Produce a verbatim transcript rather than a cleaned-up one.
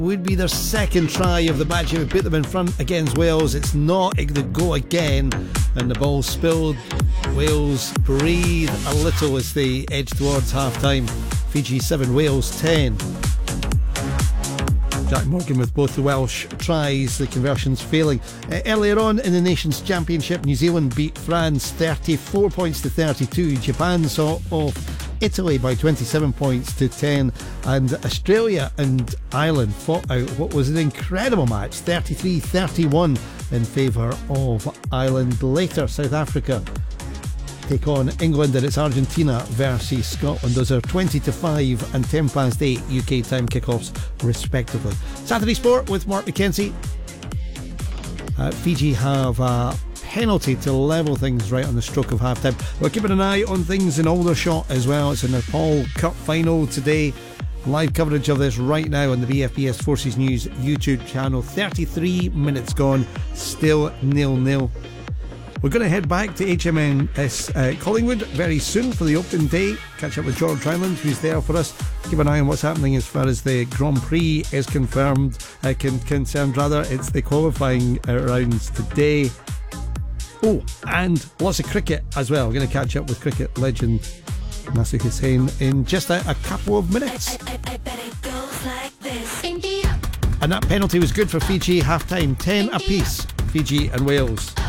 would be their second try of the match. It would put them in front against Wales. It's not. It would go again, and the ball spilled. Wales breathe a little as they edge towards half-time. Fiji seven, Wales ten. Jack Morgan with both the Welsh tries, the conversions failing. Uh, earlier on in the Nations Championship, New Zealand beat France thirty-four points to thirty-two. Japan saw off Italy by twenty-seven points to ten, and Australia and Ireland fought out what was an incredible match, thirty-three thirty-one in favour of Ireland. Later, South Africa take on England, and it's Argentina versus Scotland. Those are twenty to five and ten past eight U K time kickoffs respectively. Saturday Sport with Mark McKenzie. uh, Fiji have a penalty to level things right on the stroke of half time. We're keeping an eye on things in Aldershot as well. It's a Nepal Cup final today. Live coverage of this right now on the B F B S Forces News YouTube channel. thirty-three minutes gone, still nil nil. We're going to head back to H M N S uh, Collingwood very soon for the opening day. Catch up with George Ryland, who's there for us. Keep an eye on what's happening as far as the Grand Prix is confirmed, uh, con- concerned rather. It's the qualifying uh, rounds today. Oh, and lots of cricket as well. We're going to catch up with cricket legend Nasser Hussain in just a, a couple of minutes. I, I, I bet it goes like this. And that penalty was good for Fiji. Half time, ten apiece, Fiji and Wales.